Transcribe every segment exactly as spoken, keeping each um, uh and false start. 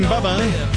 Bubba.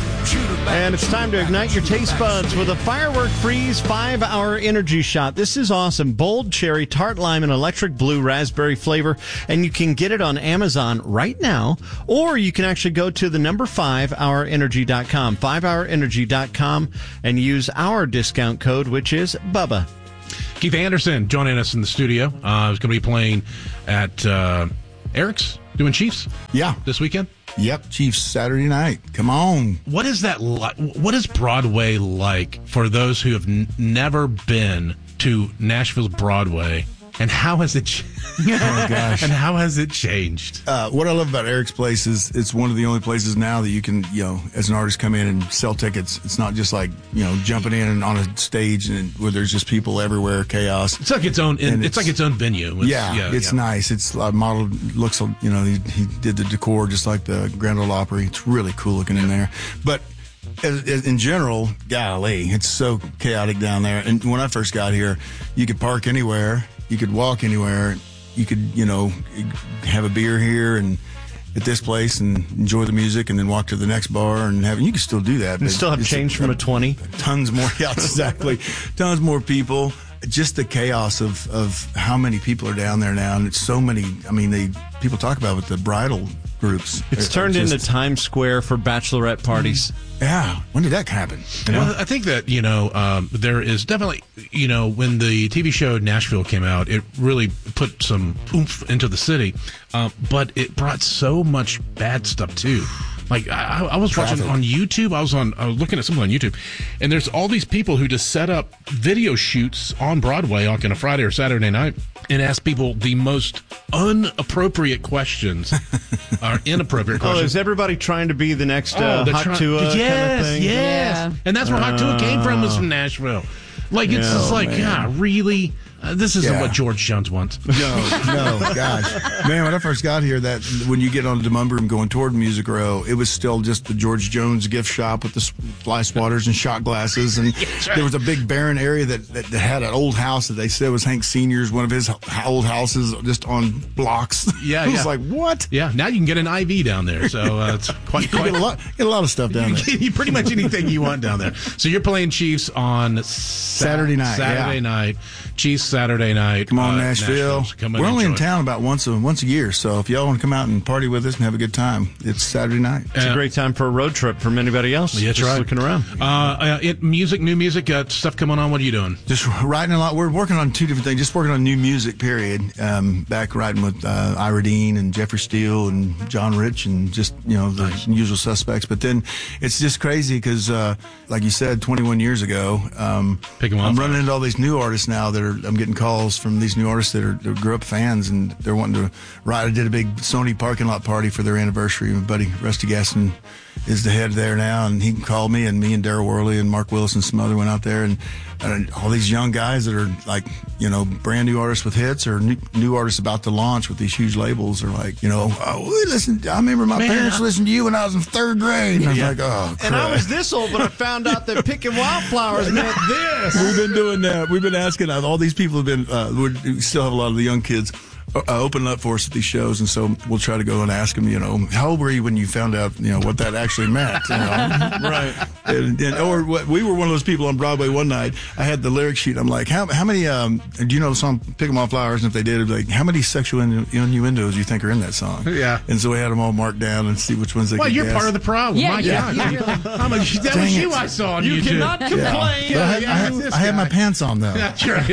And it's time to ignite your taste buds with a Firework Freeze five-hour energy shot. This is awesome. Bold cherry, tart lime, and electric blue raspberry flavor. And you can get it on Amazon right now. Or you can actually go to the number five hour energy dot com, five hour energy dot com, and use our discount code, which is Bubba. Keith Anderson joining us in the studio. Uh, he's going to be playing at uh, Eric's, doing Chiefs. Yeah. This weekend? Yep, Chiefs Saturday night. Come on. What is that like? What is Broadway like for those who have n- never been to Nashville's Broadway? And how has it? Ch- Oh gosh! And how has it changed? Uh, what I love about Eric's place is it's one of the only places now that you can, you know, as an artist, come in and sell tickets. It's not just like, you know, jumping in and on a stage and where there's just people everywhere, chaos. It's like its own. It's, it's like its own venue. It's, yeah, yeah, it's yeah. nice. It's uh, modeled. Looks, you know, he, he did the decor just like the Grand Ole Opry. It's really cool looking in there, but. As, as in general, golly, it's so chaotic down there. And when I first got here, you could park anywhere, you could walk anywhere, you could, you know, have a beer here and at this place and enjoy the music, and then walk to the next bar and have. You can still do that. And still have change from a twenty. Tons more, yeah, exactly. Tons more people. Just the chaos of of how many people are down there now, and it's so many. I mean, they people talk about with the bridal groups. It's turned just, into Times Square for bachelorette parties. Yeah, when did that happen? You know? Well, I think that, you know, um, there is definitely, you know, when the T V show Nashville came out, it really put some oomph into the city, uh, but it brought so much bad stuff too. Like I, I was Traffic. watching on YouTube. I was on. I was looking at something on YouTube, and there's all these people who just set up video shoots on Broadway on a Friday or Saturday night and ask people the most inappropriate questions, or inappropriate Oh, questions. is everybody trying to be the next uh, Oh, they're Hot trying- Tua yes, kind of thing? yes, Yeah. and that's where Hot Tua came from. Was from Nashville. Like it's Yeah, just like, man. yeah, really. Uh, this isn't Yeah. what George Jones wants. No, no, gosh. Man, when I first got here, that when you get on the Demumber and going toward Music Row, it was still just the George Jones gift shop with the fly swatters and shot glasses. And right. there was a big barren area that, that, that had an old house that they said was Hank Senior's, one of his h- old houses just on blocks. Yeah, It was yeah. like, what? Yeah, now you can get an I V down there, so uh, it's quite You quite. get a lot, get a lot of stuff down You there. can get pretty much anything you want down there. So you're playing Chiefs on Sa- Saturday night, Saturday yeah. night. Chiefs Saturday night. Come on, uh, Nashville. So come on We're and only in enjoy it. town about once a once a year, so if y'all want to come out and party with us and have a good time, it's Saturday night. It's a great time for a road trip from anybody else. Yeah, that's Just right. looking around. Uh, uh, it, music, new music, uh, stuff coming on. What are you doing? Just writing a lot. We're working on two different things. Just working on new music, period. Um, back writing with uh, Ira Dean and Jeffrey Steele and John Rich and just, you know, the usual suspects. But then it's just crazy because, uh, like you said, twenty-one years ago, um, Pick 'em I'm up. running into all these new artists now that are, I'm getting calls from these new artists that are that grew up fans and they're wanting to write. I did a big Sony parking lot party for their anniversary. My buddy Rusty Gasson is the head there now, and he called me, and me and Daryl Worley and Mark Willis and some other went out there, and, and all these young guys that are like, you know, brand new artists with hits or new, new artists about to launch with these huge labels are like, you know, oh, we listened. I remember my Man, parents I- listened to you when I was in third grade. And I was Yeah. like, oh, And I crap. was this old, but I found out that picking wildflowers meant this. We've been doing that. We've been asking. uh, All these people have been. Uh, we still have a lot of the young kids uh, opening up for us at these shows, and so we'll try to go and ask them. You know, how old were you when you found out? You know what that actually meant. You know? Right. And, and, or what, we were one of those people on Broadway one night. I had the lyric sheet. I'm like, how how many? Um, do you know the song "Pick 'Em Off Flowers"? And if they did, it'd be like, how many sexual innu- innuendos do you think are in that song? Yeah. And so we had them all marked down and see which ones they Well, could you're guess. part of the problem. Yeah, My yeah, God. you really- How much, that Dang was it. you I saw on You YouTube. cannot complain. But I had, yeah, I had, this I had my guy. pants on though. That's right.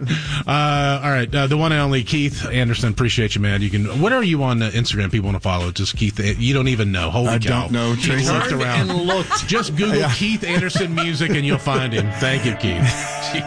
uh, all right. Uh, the one and only Keith Anderson. Appreciate you, man. You can. What are you on uh, Instagram? People want to follow. Just Keith. You don't even know. Holy I cow. don't know. He Tracy. looked Turned around. and looked. Just Google Yeah. Keith Anderson music and you'll find him. Thank you, Keith.